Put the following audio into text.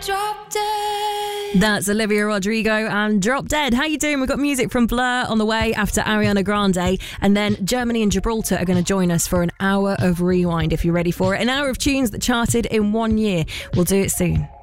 Drop Dead. That's Olivia Rodrigo and Drop Dead. How you doing? We've got music from Blur on the way after Ariana Grande, and then Germany and Gibraltar are going to join us for an hour of Rewind if you're ready for it. An hour of tunes that charted in 1 year. We'll do it soon.